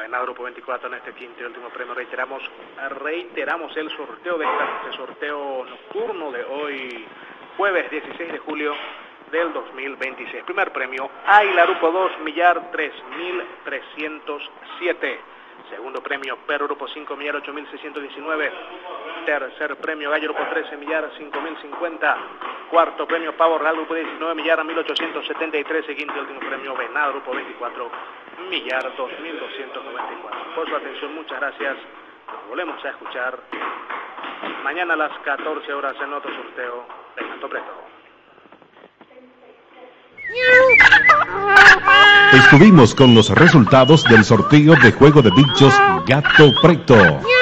Venado Grupo 24 en este quinto y último premio. Reiteramos el sorteo de este sorteo nocturno de hoy, jueves 16 de julio del 2026. Primer premio, Águila Grupo 2, millar 3.307. Segundo premio, Perro Grupo 5, millar 8.619. Tercer premio, Gallo Grupo 13, millar 5.050. Cuarto premio, Pavo Real Grupo 19, millar 1.873. Y quinto y último premio, Venado Grupo 24, millar 2.294. Por su atención, muchas gracias. Nos volvemos a escuchar mañana a las 14 horas en otro sorteo de Gato Preto. Estuvimos con los resultados del sorteo de Juego de Bichos Gato Preto.